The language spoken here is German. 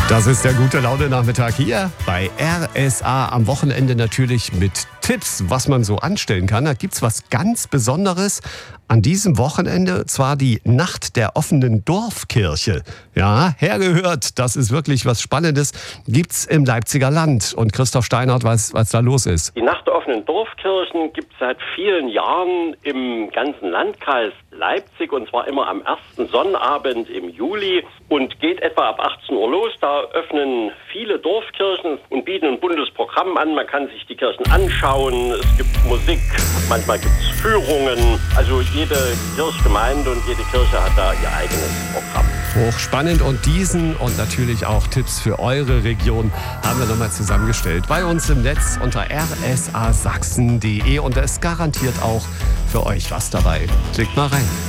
Das ist der Gute-Laune-Nachmittag hier bei RSA. Am Wochenende natürlich mit Tipps, was man so anstellen kann. Da gibt's was ganz Besonderes an diesem Wochenende, zwar die Nacht der offenen Dorfkirche. Ja, hergehört, das ist wirklich was Spannendes. Gibt's im Leipziger Land. Und Christoph Steinert weiß, was da los ist. Die Nacht der offenen Dorfkirchen gibt es seit vielen Jahren im ganzen Landkreis Leipzig, und zwar immer am ersten Sonnabend im Juli und geht etwa ab 18 Uhr los. Da öffnen viele Dorfkirchen und bieten ein buntes Programm an. Man kann sich die Kirchen anschauen, es gibt Musik, manchmal gibt es Führungen. Also jede Kirchgemeinde und jede Kirche hat da ihr eigenes Programm. Hochspannend, und diesen und natürlich auch Tipps für eure Region haben wir nochmal zusammengestellt bei uns im Netz unter rsasachsen.de, und da ist garantiert auch für euch was dabei. Klickt mal rein.